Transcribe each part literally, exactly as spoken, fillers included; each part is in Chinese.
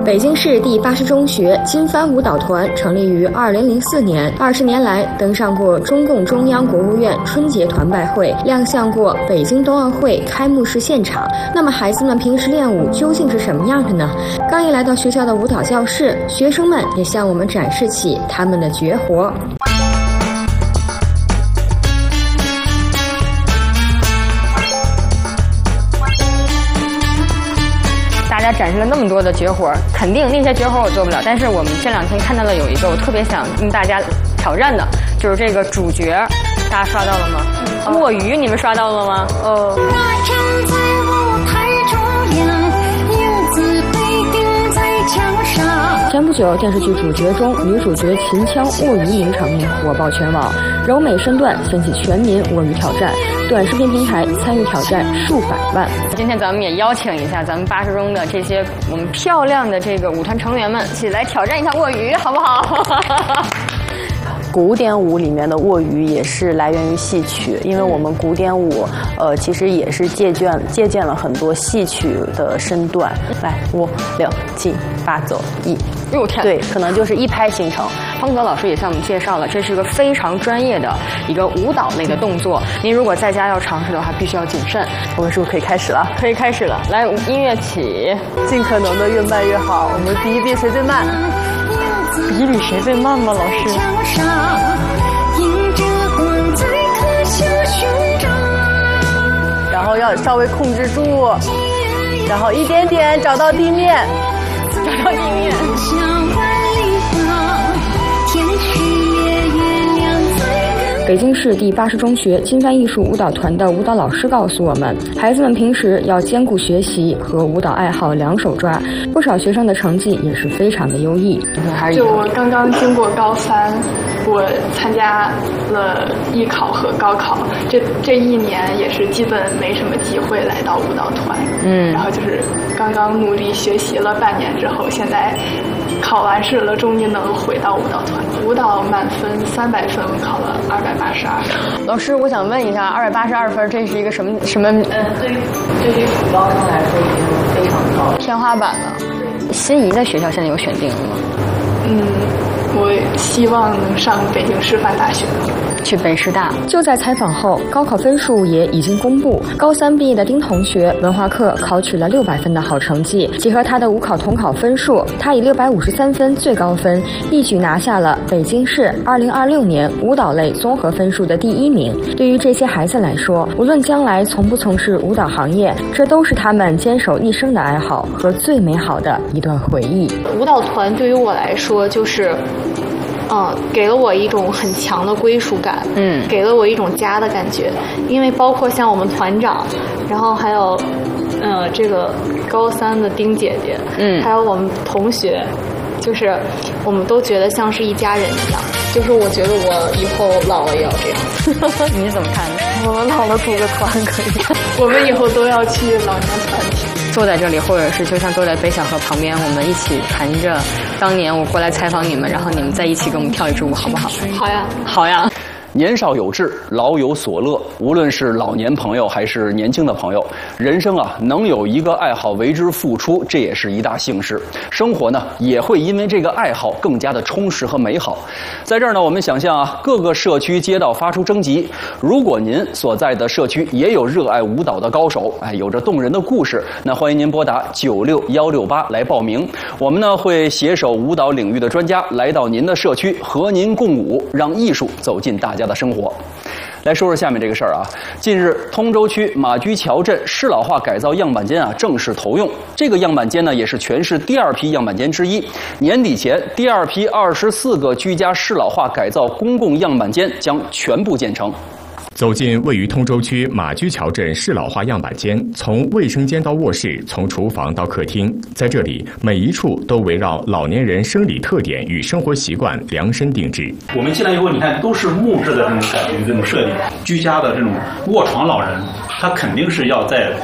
北京市第八师中学金帆舞蹈团成立于二零零四年，二十年来登上过中共中央国务院春节团拜会，亮相过北京冬奥会开幕式现场。那么孩子们平时练舞究竟是什么样的呢？刚一来到学校的舞蹈教室，学生们也向我们展示起他们的绝活。 大家展示了那么多的绝活，肯定那些绝活我做不了，但是我们这两天看到了有一个我特别想跟大家挑战的，就是这个主角，大家刷到了吗？嗯、卧鱼，你们刷到了吗？哦。 前不久，电视剧主角中女主角秦腔卧鱼名场面火爆全网，柔美身段掀起全民卧鱼挑战，短视频平台参与挑战数百万。 今天咱们也邀请一下咱们八师中的这些我们漂亮的这个舞团成员们，一起来挑战一下卧鱼，好不好？ 古典舞里面的卧鱼也是来源于戏曲，因为我们古典舞，呃，其实也是借鉴借鉴了很多戏曲的身段。来，五六七八走一， 六天， 对，可能就是一拍形成。 方格老师也向我们介绍了，这是个非常专业的一个舞蹈类的动作。您如果在家要尝试的话，必须要谨慎。 我们是不是可以开始了？ 可以开始了。来，音乐起， 尽可能的越慢越好。我们比一比谁最慢。 比比谁最慢吗，老师？ 然后要稍微控制住，然后一点点找到地面， 找到地面。 北京市第八师中学金帆艺术舞蹈团的舞蹈老师告诉我们，孩子们平时要兼顾学习和舞蹈爱好两手抓，不少学生的成绩也是非常的优异。 就我刚刚经过高三，我参加了艺考和高考，这这一年也是基本没什么机会来到舞蹈团。嗯，然后就是刚刚努力学习了半年之后，现在考完试了，终于能回到舞蹈团。舞蹈满分三百分，我考了二百八十二。 老师，我想问一下，二百八十二分，这是一个什么什么？ 嗯，对于对于普高中来说，已经非常高了， 天花板了。心仪的学校现在有选定了吗？ 嗯，我希望能上北京师范大学。 去北师大。 就在采访后，高考分数也已经公布。高三毕业的丁同学，文化课考取了六百分的好成绩，结合他的舞考统考分数，他以六百五十三分最高分，一举拿下了北京市二零二六年舞蹈类综合分数的第一名。对于这些孩子来说，无论将来从不从事舞蹈行业，这都是他们坚守一生的爱好和最美好的一段回忆。 舞蹈团对于我来说，就是嗯，给了我一种很强的归属感，嗯，给了我一种家的感觉。因为包括像我们团长，然后还有，呃，这个高三的丁姐姐，嗯，还有我们同学，就是我们都觉得像是一家人一样。就是我觉得我以后老了也要这样。 你怎么看？ 我们老了组个团可以。 我们以后都要去老年团体。 坐在这里，或者是就像坐在北小河旁边，我们一起谈着当年我过来采访你们，然后你们再一起给我们跳一支舞，好不好？ 好呀， 好呀。 年少有志，老有所乐。无论是老年朋友还是年轻的朋友，人生啊，能有一个爱好为之付出，这也是一大幸事。生活呢，也会因为这个爱好更加的充实和美好。在这儿呢，我们想象啊，各个社区街道发出征集，如果您所在的社区也有热爱舞蹈的高手，哎，有着动人的故事，那欢迎您拨打九六幺六八来报名。我们呢会携手舞蹈领域的专家来到您的社区，和您共舞，让艺术走进大家的生活。来说说下面这个事儿啊。近日，通州区马驹桥镇适老化改造样板间啊正式投用。这个样板间呢，也是全市第二批样板间之一。年底前，第二批二十四个居家适老化改造公共样板间将全部建成。 走进位于通州区马驹桥镇适老化样板间，从卫生间到卧室，从厨房到客厅，在这里每一处都围绕老年人生理特点与生活习惯量身定制。 我们进来以后，你看都是木质的这种感觉，这种设计，居家的这种卧床老人，他肯定是要在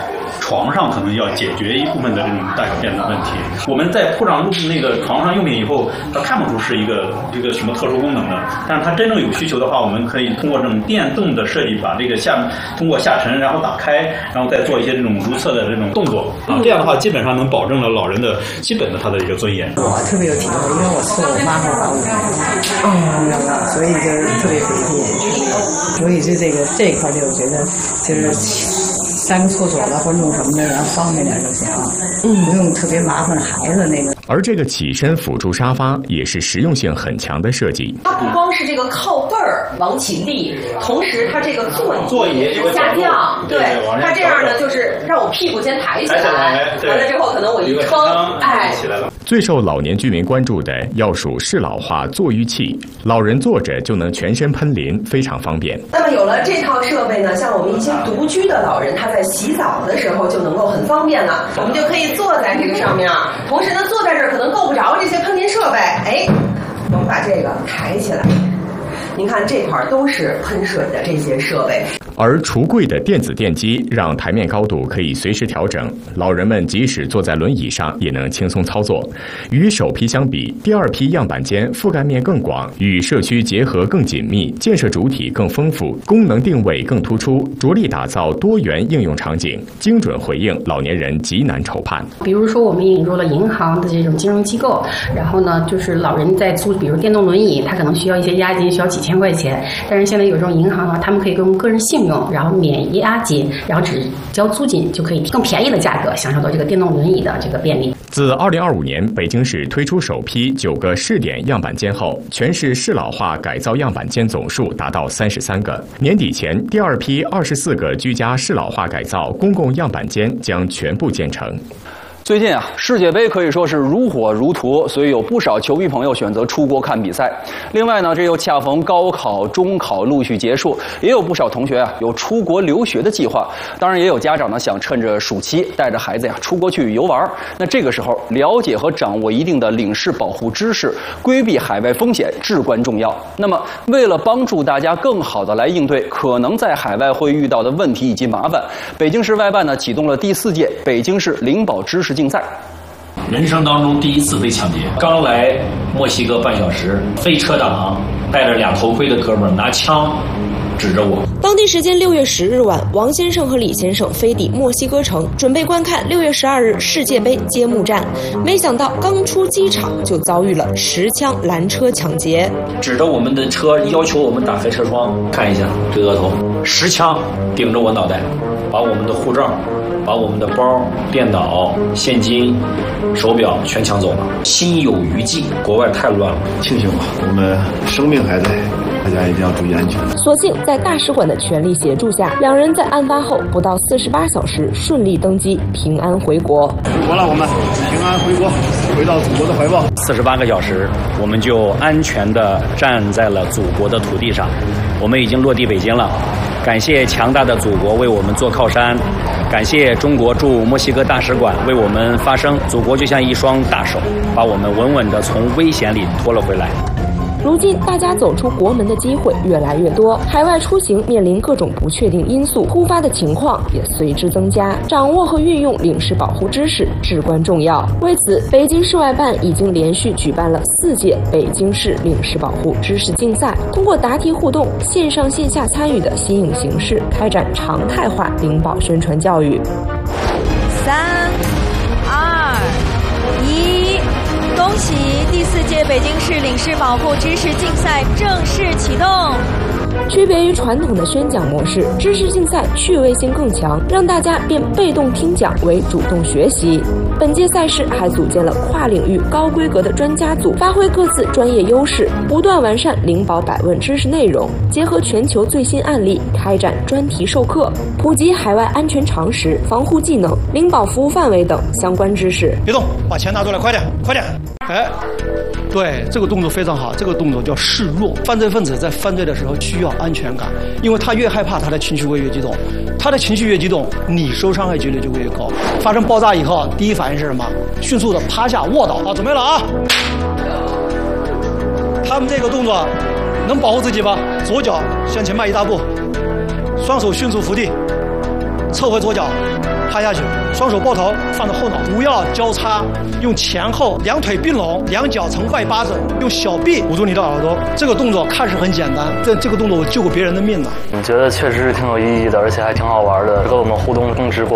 床上可能要解决一部分的这种大小便的问题。我们在铺上那个床上用品以后，它看不出是一个一个什么特殊功能的，但是它真正有需求的话，我们可以通过这种电动的设计，把这个下通过下沉，然后打开，然后再做一些这种如厕的这种动作啊，这样的话基本上能保证了老人的基本的他的一个尊严。 我特别有体会，因为我受我妈妈保护，嗯，所以就特别费劲，所以就这个这一块就我觉得就是上个厕所了或弄什么的，然后方便点就行，嗯，不用特别麻烦孩子那个。 而这个起身辅助沙发也是实用性很强的设计。 它不光是这个靠背儿往起立，同时它这个座椅座椅下降，对，它这样呢就是让我屁股先抬起来，完了之后可能我一撑，哎，起来了。 最受老年居民关注的要数适老化坐浴器，老人坐着就能全身喷淋，非常方便。 那么有了这套设备呢，像我们一些独居的老人，他在洗澡的时候就能够很方便了，我们就可以坐在这个上面，同时呢坐在这儿可能够不着这些喷淋设备，哎，我们把这个抬起来。您看这块都是喷水的这些设备， 而橱柜的电子电机让台面高度可以随时调整，老人们即使坐在轮椅上也能轻松操作。与首批相比，第二批样板间覆盖面更广，与社区结合更紧密，建设主体更丰富，功能定位更突出，着力打造多元应用场景，精准回应老年人急难愁盼。 比如说，我们引入了银行的这种金融机构，然后呢，就是老人在租，比如电动轮椅，他可能需要一些押金，需要几千块钱，但是现在有这种银行呢，他们可以用个人信用，然后免押金，然后只交租金就可以更便宜的价格享受到这个电动轮椅的这个便利。 自二零二五年北京市推出首批九个试点样板间后，全市适老化改造样板间总数达到三十三个。年底前，第二批二十四个居家适老化改造公共样板间将全部建成。 最近啊，世界杯可以说是如火如荼，所以有不少球迷朋友选择出国看比赛。另外呢，这又恰逢高考、中考陆续结束，也有不少同学啊有出国留学的计划。当然，也有家长呢想趁着暑期带着孩子呀出国去游玩。那这个时候，了解和掌握一定的领事保护知识，规避海外风险至关重要。那么，为了帮助大家更好的来应对可能在海外会遇到的问题以及麻烦，北京市外办呢启动了第四届北京市领保知识竞赛。 人生当中第一次被抢劫，刚来墨西哥半小时，飞车党戴着俩头盔的哥们儿拿枪指着我。 当地时间六月十日晚，王先生和李先生飞抵墨西哥城，准备观看六月十二日世界杯揭幕战。没想到刚出机场就遭遇了持枪拦车抢劫， 指着我们的车要求我们打开车窗看一下这额头，持枪顶着我脑袋，把我们的护照、把我们的包、电脑、现金、手表全抢走了。心有余悸，国外太乱了。 庆幸吧，我们生命还在，大家一定要注意安全。 所幸在大使馆的全力协助下，两人在案发后不到四十八小时顺利登机，平安回国。 回国了，我们平安回国，回到祖国的怀抱。 四十八个小时，我们就安全地站在了祖国的土地上。我们已经落地北京了，感谢强大的祖国为我们做靠山，感谢中国驻墨西哥大使馆为我们发声。祖国就像一双大手，把我们稳稳地从危险里拖了回来。 如今，大家走出国门的机会越来越多，海外出行面临各种不确定因素，突发的情况也随之增加。掌握和运用领事保护知识至关重要。为此，北京市外办已经连续举办了四届北京市领事保护知识竞赛，通过答题互动、线上线下参与的新颖形式，开展常态化领保宣传教育。 三、二、一。恭喜第四届北京市领事保护知识竞赛正式启动。 区别于传统的宣讲模式，知识竞赛趣味性更强，让大家变被动听讲为主动学习。本届赛事还组建了跨领域高规格的专家组，发挥各自专业优势，不断完善领保百问知识内容，结合全球最新案例，开展专题授课，普及海外安全常识、防护技能、领保服务范围等相关知识。 别动，把钱拿出来，快点，快点！哎，对，这个动作非常好，这个动作叫示弱。犯罪分子在犯罪的时候需要安全感，因为他越害怕，他的情绪会越激动，他的情绪越激动，你受伤害几率就会越高。发生爆炸以后，第一反应是什么？迅速的趴下卧倒。好，准备了啊！他们这个动作能保护自己吧？左脚向前迈一大步，双手迅速扶地，撤回左脚， 趴下去，双手抱头，放到后脑，不要交叉，用前后两腿并拢，两脚呈外八字，用小臂捂住你的耳朵。这个动作看似很简单，但这个动作我救过别人的命呢。 我觉得确实是挺有意义的，而且还挺好玩的，跟我们互动更直观。